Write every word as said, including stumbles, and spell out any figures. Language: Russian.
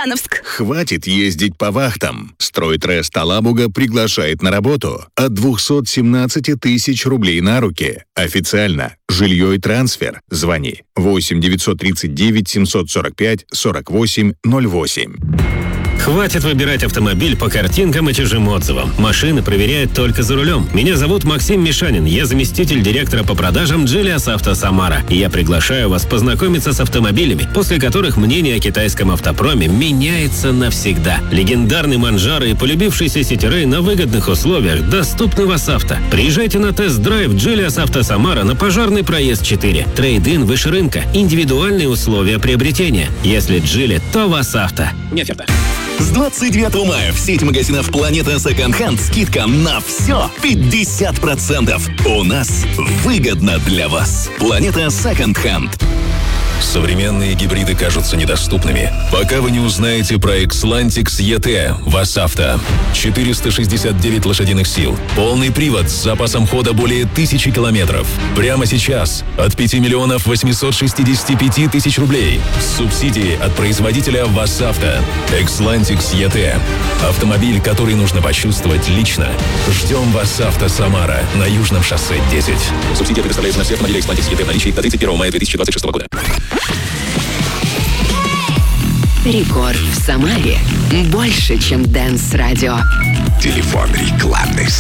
Ульяновск. Хватит ездить по вахтам. Стройтрест Алабуга приглашает на работу. От двухсот семнадцати тысяч рублей на руки. Официально. Жилье и трансфер. Звони восемь девятьсот тридцать девять семьсот сорок пять сорок восемь ноль восемь. Хватит выбирать автомобиль по картинкам и чужим отзывам. Машины проверяют только за рулем. Меня зовут Максим Мишанин. Я заместитель директора по продажам Geelyas Auto Самара. И я приглашаю вас познакомиться с автомобилями, после которых мнение о китайском автопроме меняется навсегда. Легендарный Манжаро и полюбившийся Ситирей на выгодных условиях доступны в Асавто. Приезжайте на тест-драйв Geelyas Auto Самара на Пожарный проезд четыре. Трейд-ин выше рынка. Индивидуальные условия приобретения. Если Geely, то в Асавто. Не оферта. С двадцать девятого мая в сеть магазинов «Планета Second Hand» скидка на все пятьдесят процентов. У нас выгодно для вас. «Планета Second Hand». Современные гибриды кажутся недоступными, пока вы не узнаете про Xlantix и ти в Асавто. четыреста шестьдесят девять лошадиных сил, полный привод с запасом хода более тысячи километров. Прямо сейчас от пяти миллионов восьмисот шестидесяти пяти тысяч рублей. Субсидии от производителя в Асавто. Xlantix и ти. Автомобиль, который нужно почувствовать лично. Ждем в Асавто Самара на Южном шоссе десять. Субсидия предоставляется на все автомобили Xlantix и ти в наличии до тридцать первого мая две тысячи двадцать шестого года. Рекорд в Самаре. Больше, чем Дэнс Радио. Телефон рекламный